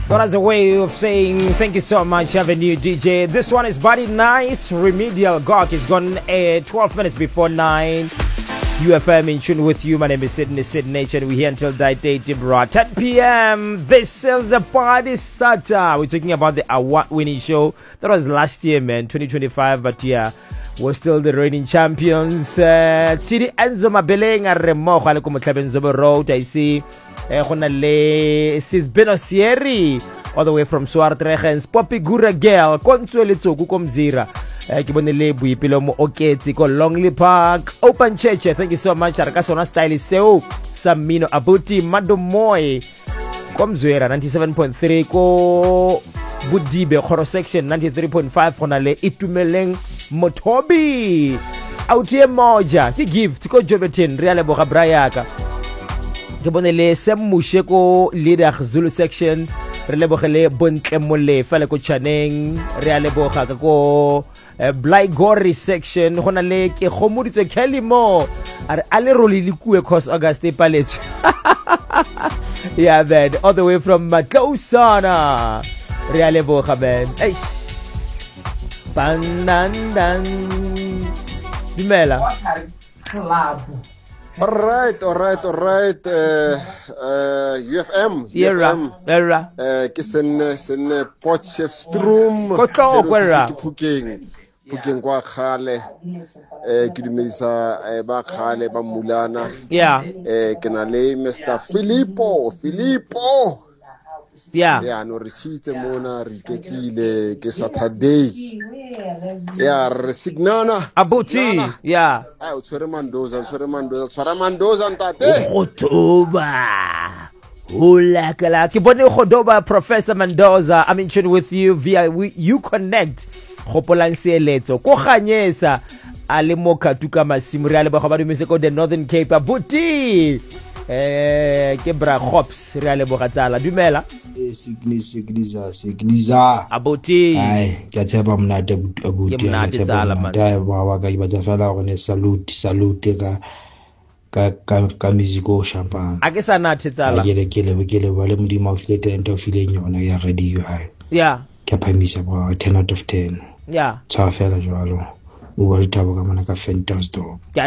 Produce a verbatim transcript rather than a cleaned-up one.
That is a way of saying thank you so much, Avenue D J. This one is Body Nice, Remedial Gawk. It's gone uh, twelve minutes before nine. U F M in tune with you. My name is Sydney Sid Nation. We're here until ten p.m. This is the Party Starter. We're talking about the award-winning show. That was last year, man, twenty twenty-five. But yeah, we're still the reigning champions. City Enzo Mabeleng a remo go le ko motlhabeng Zobo Road. I see eh go na le Sis Benosieri all the way from Swartregens. Poppy Gura Girl Kontswele Tsoku ko Mzira. Eh ke bonele buipelo mo oketsi ko Longley Park Open Church. Thank you so much. Araka sona style seo Samino Abuti Madomoy ko Mzwera ninety-seven point three ko Budibe Khoro section ninety-three point five gona le Itumeleng Motobi out here moja ke gift ko Jobetin reale boga brayaka ke bonele Semushe ko leader Zulu section re lebogele Bontle Molefa le ko Chaneng reale boga ka ko Blaigori section gona le ke gomoditse Kelimo are ale roli likue cause August Palets yeah man all the way from Matlosana reale boga man hey Pandandan Dumela Club. All right, all right, all right. Uh, uh, U F M. Era, era. Uh, kisen sen Potchefstroom. Kotlo kwera. Puking, puking kwa khale. Eh, kidumisa eh ba khale ba mulana. Yeah. Eh, kenale Mister Filippo, Filippo. Yeah. Yeah, no richite mona rikekile ke Saturday. Yeah, resignana. Abuti. Yeah. Ah, utswere Mandoza, utswere Mandoza, utswere Mandoza ntate. Khotoba. Hola kala. Ke bone Khotoba Professor Mendoza. I'm in tune with you via we, you connect. Khopolang seeletso. Ko ganyesa ale mo katuka masimu re ale ba go ba dumise ko the Northern Cape Abuti. Eh ke bra Khops re ale bo gatsala dumela signiza signiza Abuti ai ke tseba mnate Abuti ke mnate tsala man dai ba wa ka ba tsafala go ne salute salute ka ka ka ka musico champagne a ke sa nathe tsala ke le ke le ke le ba le modimo of the tent of ile nyona ya radio ai yeah ke phamisa ba ten out of ten yeah tsafela jwalo o wa ditaba ka mana ka fantastic